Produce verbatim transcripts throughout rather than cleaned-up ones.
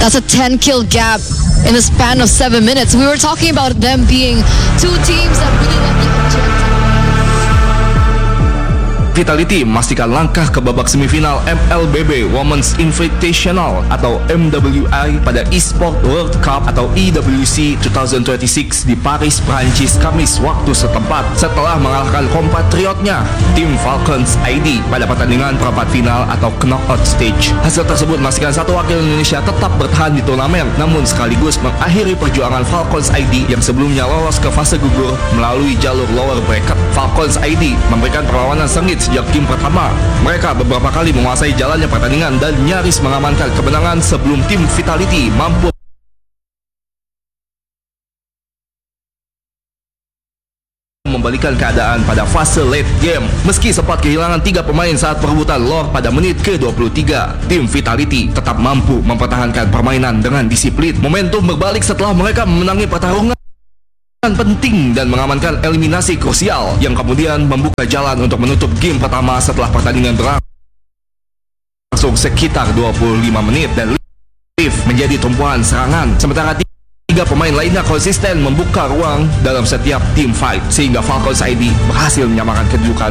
That's a ten kill gap in the span of seven minutes. We were talking about them being two teams that really love the objective. Vitality memastikan langkah ke babak semifinal M L B B Women's Invitational atau M W I pada Esport World Cup atau E W C dua ribu dua puluh enam di Paris, Prancis, Kamis waktu setempat setelah mengalahkan kompatriotnya tim Falcons I D pada pertandingan perempat final atau knockout stage. Hasil tersebut memastikan satu wakil Indonesia tetap bertahan di turnamen, namun sekaligus mengakhiri perjuangan Falcons I D yang sebelumnya lolos ke fase gugur melalui jalur lower bracket. Falcons I D memberikan perlawanan sengit sejak game pertama. Mereka beberapa kali menguasai jalannya pertandingan dan nyaris mengamankan kemenangan sebelum tim Vitality mampu membalikan keadaan pada fase late game. Meski sempat kehilangan tiga pemain saat perebutan lore pada menit ke dua puluh tiga, tim Vitality tetap mampu mempertahankan permainan dengan disiplin. Momentum berbalik setelah mereka memenangi pertarungan penting dan mengamankan eliminasi krusial yang kemudian membuka jalan untuk menutup game pertama setelah pertandingan berlangsung sekitar dua puluh lima menit dan Leaf menjadi tumpuan serangan, sementara tiga pemain lainnya konsisten membuka ruang dalam setiap team fight sehingga Falcons I D berhasil menyamakan kedudukan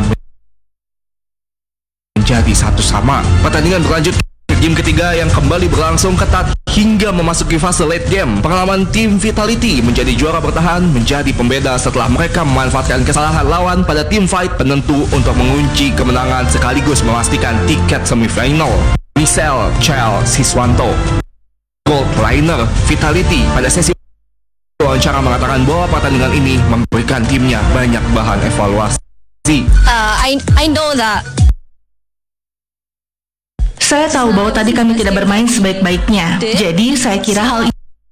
menjadi satu sama. Pertandingan berlanjut ke game ketiga yang kembali berlangsung ketat hingga memasuki fase late game. Pengalaman tim Vitality menjadi juara bertahan menjadi pembeda setelah mereka memanfaatkan kesalahan lawan pada team fight penentu untuk mengunci kemenangan sekaligus memastikan tiket semifinal. Michelle Chel Siswanto, gold liner Vitality, pada sesi wawancara mengatakan bahwa pertandingan ini memberikan timnya banyak bahan evaluasi. Uh, I I know that. Saya tahu bahwa tadi kami tidak bermain sebaik-baiknya. Jadi saya kira hal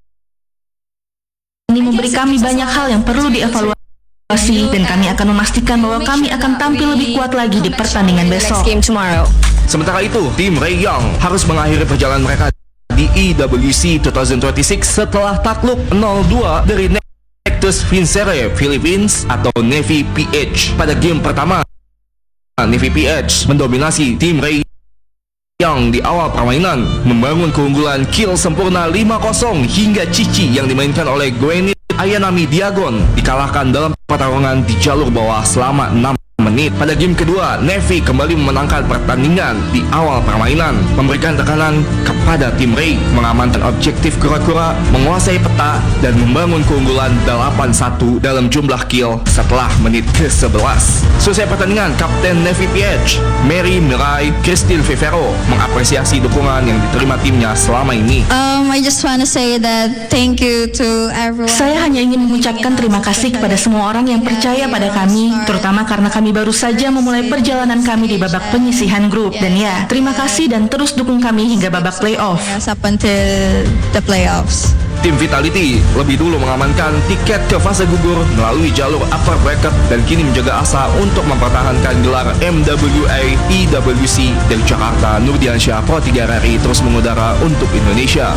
ini memberi kami banyak hal yang perlu dievaluasi dan kami akan memastikan bahwa kami akan tampil lebih kuat lagi di pertandingan besok. Sementara itu, tim Ray Young harus mengakhiri perjalanan mereka di E W C dua ribu dua puluh enam setelah takluk nol dua dari Nectus Vincere Philippines atau Navy P H pada game pertama. Navy P H mendominasi tim Ray Young di awal permainan, membangun keunggulan kill sempurna lima kosong hingga Cici yang dimainkan oleh Gwenit Ayanami Diagon dikalahkan dalam pertarungan di jalur bawah selama enam menit. Pada game kedua, Navy kembali memenangkan pertandingan di awal permainan, memberikan tekanan kepada tim Ray, mengamankan objektif kura-kura, menguasai peta, dan membangun keunggulan delapan satu dalam jumlah kill setelah menit ke sebelas. Selesai pertandingan, Kapten Navy P H, Mary Mirai Christine Vivero, mengapresiasi dukungan yang diterima timnya selama ini. Um, I just want to say that thank you to everyone. Saya hanya ingin mengucapkan terima kasih kepada semua orang yang percaya pada kami, terutama karena kami baru saja memulai perjalanan kami di babak penyisihan grup. Dan ya, terima kasih dan terus dukung kami hingga babak playoff. Up until the playoffs. Tim Vitality lebih dulu mengamankan tiket ke fase gugur melalui jalur upper bracket dan kini menjaga asa untuk mempertahankan gelar M W A E W C dari Jakarta. Nurdiansyah, Pro tiga R I terus mengudara untuk Indonesia.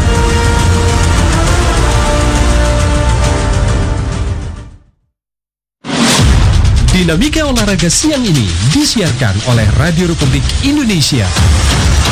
Dinamika olahraga siang ini disiarkan oleh Radio Republik Indonesia.